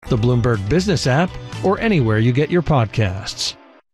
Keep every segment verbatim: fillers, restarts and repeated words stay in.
the Bloomberg Business app, or anywhere you get your podcasts.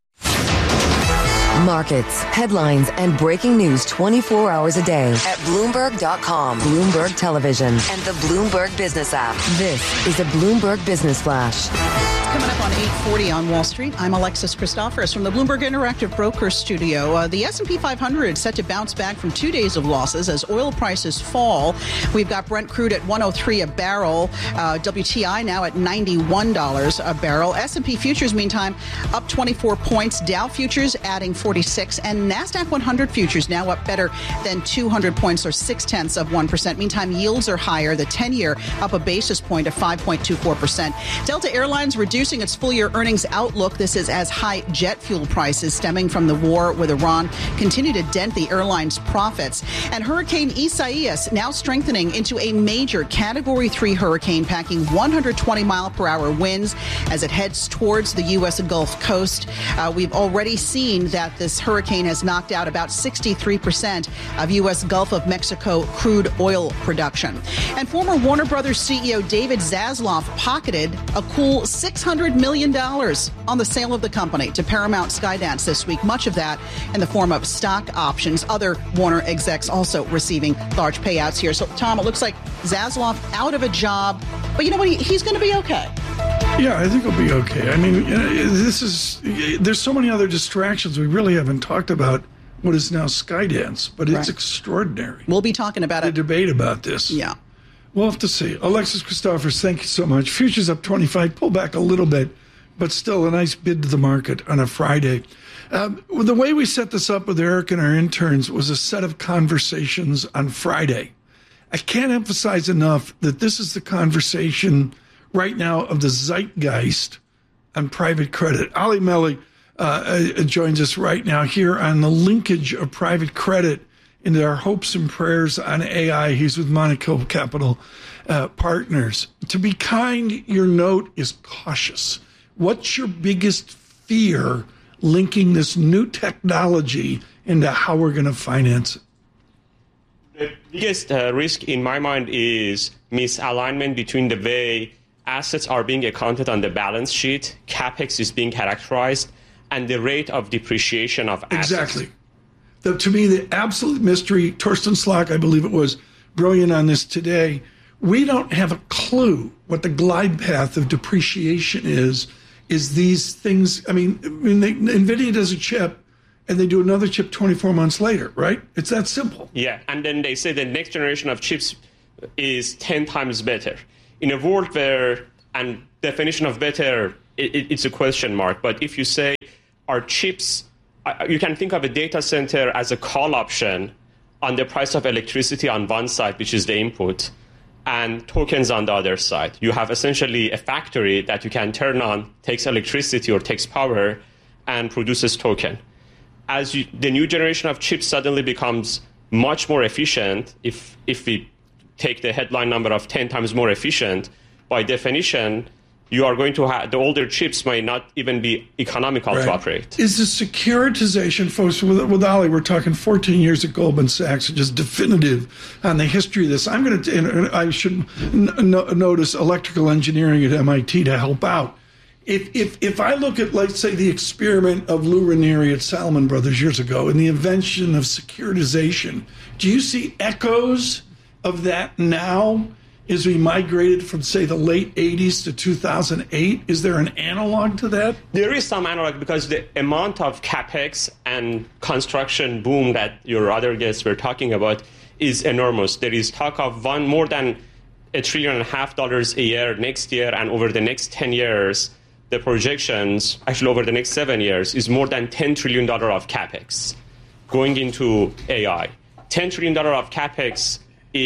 Markets, headlines, and breaking news twenty-four hours a day at Bloomberg dot com, Bloomberg Television, and the Bloomberg Business app. This is a Bloomberg Business Flash. Coming up on eight forty on Wall Street, I'm Alexis Christoforous from the Bloomberg Interactive Broker Studio. Uh, the S and P five hundred set to bounce back from two days of losses as oil prices fall. We've got Brent crude at one oh three a barrel, uh, W T I now at ninety-one dollars a barrel. S and P futures, meantime, up twenty-four points. Dow futures adding forty-six, and NASDAQ one hundred futures now up better than two hundred points, or six-tenths of one percent. Meantime, yields are higher. The ten-year up a basis point of five point two four percent. Delta Airlines reducing its full-year earnings outlook. This is as high jet fuel prices stemming from the war with Iran continue to dent the airline's profits. And Hurricane Isaias now strengthening into a major Category three hurricane, packing one hundred twenty mile per hour winds as it heads towards the U S Gulf Coast. Uh, we've already seen that this hurricane has knocked out about sixty-three percent of U S Gulf of Mexico crude oil production. And former Warner Brothers C E O David Zaslav pocketed a cool six hundred million dollars on the sale of the company to Paramount Skydance this week, much of that in the form of stock options. Other Warner execs also receiving large payouts here. So, Tom, it looks like Zaslav out of a job, but you know what? He, he's going to be okay. Yeah, I think he'll be okay. I mean, you know, this is, there's so many other distractions. We really haven't talked about what is now Skydance, but it's right. extraordinary. We'll be talking about the it. The debate about this. Yeah. We'll have to see. Alexis Christoforous, thank you so much. Futures up twenty-five, pull back a little bit, but still a nice bid to the market on a Friday. Um, the way we set this up with Eric and our interns was a set of conversations on Friday. I can't emphasize enough that this is the conversation right now of the zeitgeist on private credit. Ali Melli uh, joins us right now here on the linkage of private credit into our hopes and prayers on A I. He's with Monaco Capital uh, Partners. To be kind, your note is cautious. What's your biggest fear linking this new technology into how we're going to finance it? The biggest uh, risk in my mind is misalignment between the way assets are being accounted on the balance sheet, CapEx is being characterized, and the rate of depreciation of assets. Exactly. The, to me, the absolute mystery, Torsten Slok, I believe it was, brilliant on this today. We don't have a clue what the glide path of depreciation is, is these things. I mean, I mean they, NVIDIA does a chip, and they do another chip twenty-four months later, right? It's that simple. Yeah, and then they say the next generation of chips is ten times better. In a world where, and definition of better, it, it, it's a question mark, but if you say, are chips... You can think of a data center as a call option on the price of electricity on one side, which is the input, and tokens on the other side. You have essentially a factory that you can turn on, takes electricity or takes power, and produces token. As you, the new generation of chips suddenly becomes much more efficient, if if we take the headline number of ten times more efficient, by definition, you are going to have, the older chips might not even be economical right. to operate. Is the securitization, folks, with, with Ali, we're talking fourteen years at Goldman Sachs, just definitive on the history of this. I'm going to, I should n- notice electrical engineering at M I T to help out. If, if, if I look at, let's say, the experiment of Lou Ranieri at Salomon Brothers years ago and the invention of securitization, do you see echoes of that now? As we migrated from, say, the late eighties to two thousand eight? Is there an analog to that? There is some analog because the amount of CapEx and construction boom that your other guests were talking about is enormous. There is talk of one more than a trillion and a half dollars a year next year, and over the next ten years, the projections, actually over the next seven years, is more than ten trillion dollars of CapEx going into A I. ten trillion dollars of CapEx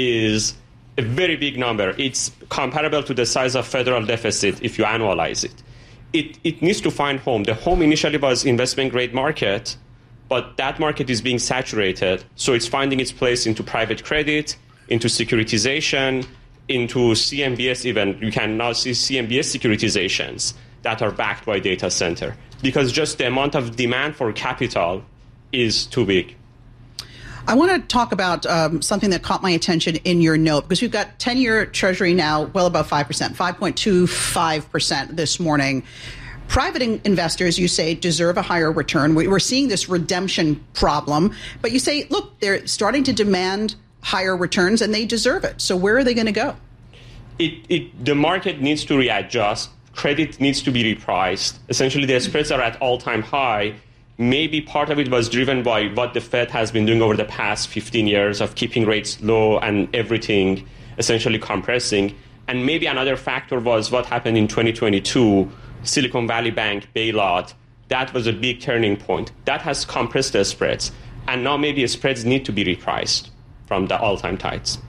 is a very big number. It's comparable to the size of federal deficit if you annualize it. It it needs to find home. The home initially was investment grade market, but that market is being saturated. So it's finding its place into private credit, into securitization, into C M B S even. You can now see C M B S securitizations that are backed by data center because just the amount of demand for capital is too big. I want to talk about um, something that caught my attention in your note, because we've got ten-year Treasury now well above five percent, five point two five percent this morning. Private in- investors, you say, deserve a higher return. We- we're seeing this redemption problem, but you say, look, they're starting to demand higher returns and they deserve it. So where are they going to go? It, it, the market needs to readjust. Credit needs to be repriced. Essentially, the spreads are at all-time high. Maybe part of it was driven by what the Fed has been doing over the past fifteen years of keeping rates low and everything essentially compressing. And maybe another factor was what happened in twenty twenty-two, Silicon Valley Bank bailout. That was a big turning point. That has compressed the spreads. And now maybe spreads need to be repriced from the all-time tights.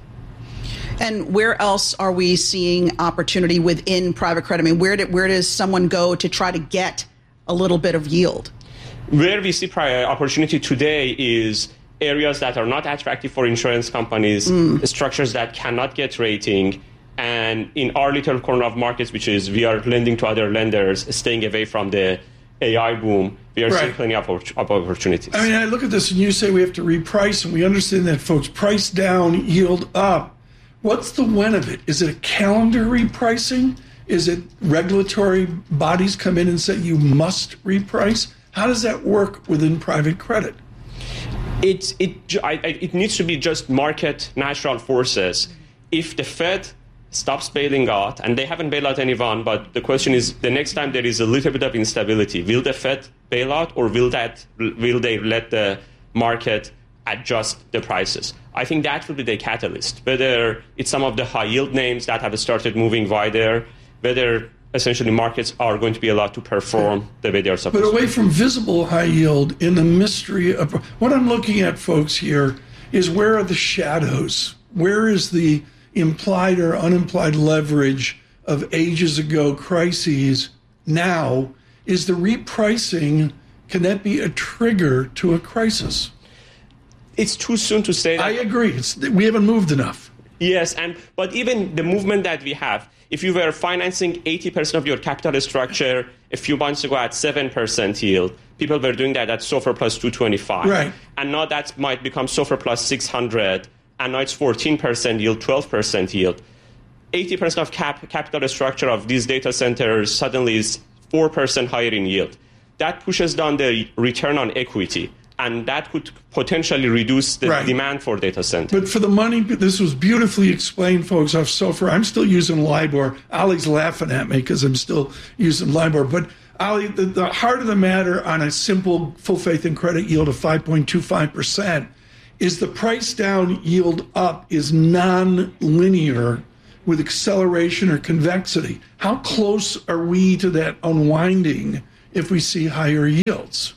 And where else are we seeing opportunity within private credit? I mean, where, did, where does someone go to try to get a little bit of yield? Where we see opportunity today is areas that are not attractive for insurance companies, mm. structures that cannot get rating, and in our little corner of markets, which is we are lending to other lenders, staying away from the A I boom, we are right. seeing plenty of, of opportunities. I mean, I look at this and you say we have to reprice, and we understand that, folks. Price down, yield up. What's the when of it? Is it a calendar repricing? Is it regulatory bodies come in and say you must reprice? How does that work within private credit? It, it, I, it needs to be just market natural forces. If the Fed stops bailing out, and they haven't bailed out anyone, but the question is, the next time there is a little bit of instability, will the Fed bail out, or will that will they let the market adjust the prices? I think that will be the catalyst, whether it's some of the high yield names that have started moving wider, whether essentially markets are going to be allowed to perform the way they are supposed to. But away from visible high yield, in the mystery of what I'm looking at, folks, here is where are the shadows? Where is the implied or unimplied leverage of ages ago crises now? Is the repricing, can that be a trigger to a crisis? It's too soon to say that. I agree. It's, we haven't moved enough. Yes, and but even the movement that we have, if you were financing eighty percent of your capital structure a few months ago at seven percent yield, people were doing that at SOFR plus two twenty-five. Right. And now that might become SOFR plus six hundred, and now it's fourteen percent yield, twelve percent yield. eighty percent of cap, capital structure of these data centers suddenly is four percent higher in yield. That pushes down the return on equity, and that could potentially reduce the right. demand for data centers. But for the money, this was beautifully explained, folks, off SOFR. I'm still using LIBOR. Ali's laughing at me because I'm still using LIBOR. But Ali, the, the heart of the matter on a simple full faith and credit yield of five point two five percent is the price down, yield up is non-linear with acceleration or convexity. How close are we to that unwinding if we see higher yields?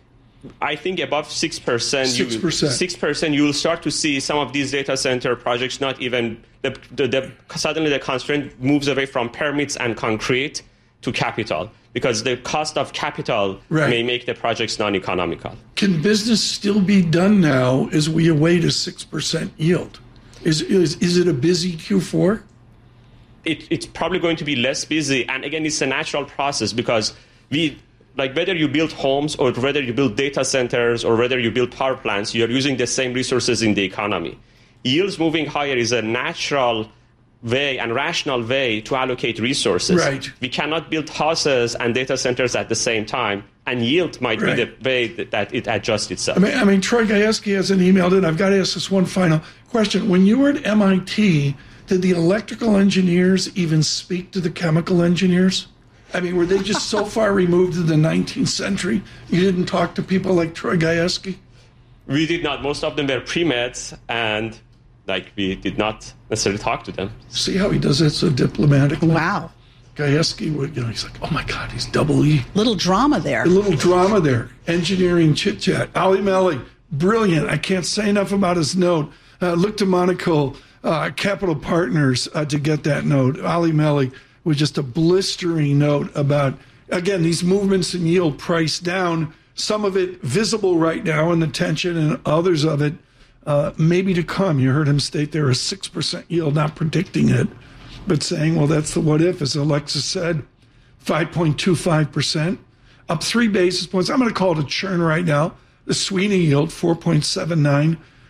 I think above six percent, six percent. You, six percent, you will start to see some of these data center projects not even, the, the, the, suddenly the constraint moves away from permits and concrete to capital, because the cost of capital right. may make the projects non-economical. Can business still be done now as we await a six percent yield? Is, is, is it a busy Q four? It, it's probably going to be less busy. And again, it's a natural process because we... Like whether you build homes or whether you build data centers or whether you build power plants, you're using the same resources in the economy. Yields moving higher is a natural way and rational way to allocate resources. Right. We cannot build houses and data centers at the same time, and yield might right. be the way that, that it adjusts itself. I mean, I mean, Troy Gajewski hasn't emailed in. I've got to ask this one final question. When you were at M I T, did the electrical engineers even speak to the chemical engineers? I mean, were they just so far removed in the nineteenth century, you didn't talk to people like Troy Gajewski? We did not. Most of them were pre-meds, and like we did not necessarily talk to them. See how he does it so diplomatically? Wow. Gajewski would, you know, he's like, oh my God, he's double E. Little drama there. A little drama there. Engineering chit-chat. Ali Melli, brilliant. I can't say enough about his note. Uh, look to Monaco uh, Capital Partners uh, to get that note. Ali Melli with just a blistering note about, again, these movements in yield price down, some of it visible right now in the tension and others of it uh, maybe to come. You heard him state there a six percent yield, not predicting it, but saying, well, that's the what if, as Alexis said, five point two five percent, up three basis points. I'm going to call it a churn right now. The Sweeney yield, four point seven nine.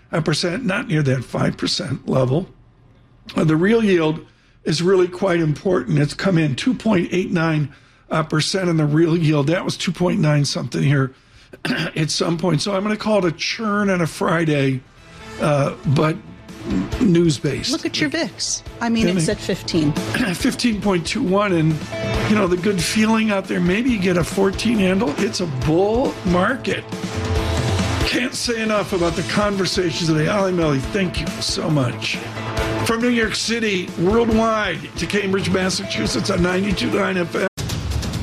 percent, not near that five percent level. Uh, the real yield is really quite important. It's come in two point eight nine percent in the real yield. That was two point nine something here at some point. So I'm going to call it a churn on a Friday, uh, but news-based. Look at your V I X. I mean, it's at fifteen. fifteen point two one, and, you know, the good feeling out there, maybe you get a fourteen handle. It's a bull market. Can't say enough about the conversations today. Ali Melly, thank you so much. From New York City, worldwide, to Cambridge, Massachusetts on ninety-two point nine F M.